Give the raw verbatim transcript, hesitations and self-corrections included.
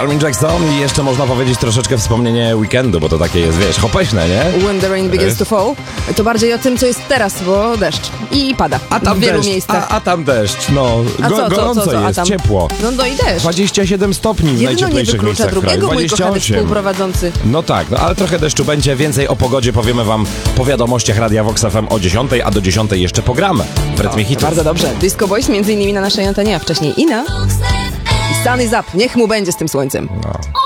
Charmin Jackson i jeszcze można powiedzieć troszeczkę wspomnienie weekendu, bo to takie jest, wiesz, hopyśne, nie? When the rain begins to fall. To bardziej o tym, co jest teraz, bo deszcz. I pada A tam w wielu deszcz, miejscach. A, a tam deszcz, no. A Go, co, co, gorąco co, co, a jest, tam? ciepło. No, no i deszcz. dwadzieścia siedem stopni w Jedno nie najcieplejszych wyklucza miejscach w kraju. drugiego, mój kochany dwadzieścia osiem. współprowadzący. No tak, no ale trochę deszczu będzie. Więcej o pogodzie powiemy wam po wiadomościach Radia Vox F M o dziesiątej, a do dziesiątej jeszcze pogramy w rytmie hitów. Bardzo dobrze. Disco Boys między innymi na naszej antenie, a wcześniej Ina. I Sun is up. Niech mu będzie z tym słońcem. No.